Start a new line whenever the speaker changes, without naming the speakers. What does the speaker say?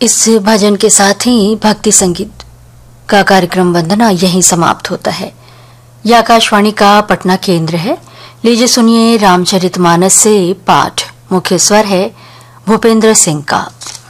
इस भजन के साथ ही भक्ति संगीत का कार्यक्रम वंदना यहीं समाप्त होता है। यह आकाशवाणी का पटना केंद्र है। लीजिए सुनिए रामचरितमानस से पाठ। मुख्य स्वर है भूपेंद्र सिंह का।